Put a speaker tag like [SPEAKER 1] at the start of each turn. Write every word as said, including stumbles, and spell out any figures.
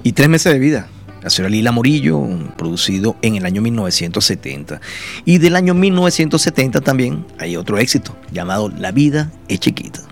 [SPEAKER 1] y Tres meses de vida. La señora Lila Morillo, producido en el año mil novecientos setenta. Y del año mil novecientos setenta también hay otro éxito llamado La vida es chiquita.